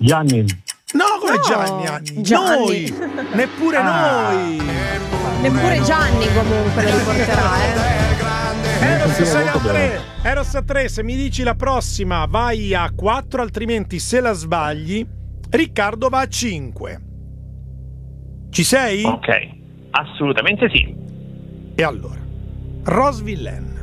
Gianni. No, come No, Gianni? Gianni. Noi! Neppure noi! Neppure Gianni comunque lo riporterà, Eros a 3, se mi dici la prossima vai a 4, altrimenti se la sbagli Riccardo va a 5. Ci sei? Ok, assolutamente sì. E allora, Rose Villain.